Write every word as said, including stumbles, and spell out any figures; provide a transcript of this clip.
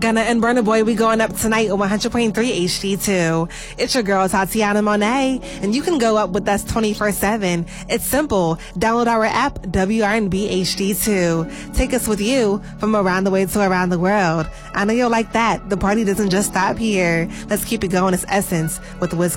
Gunna and Burna Boy, we going up tonight on one hundred point three H D two. It's your girl, Tatiana Monet, and you can go up with us twenty-four seven. It's simple. Download our app, W R N B H D two. Take us with you from around the way to around the world. I know you'll like that. The party doesn't just stop here. Let's keep it going. It's Essence with Wiz